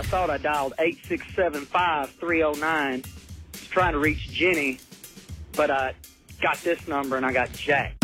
thought I dialed 8675-309. Was trying to reach Jenny, but I got this number and I got Jack.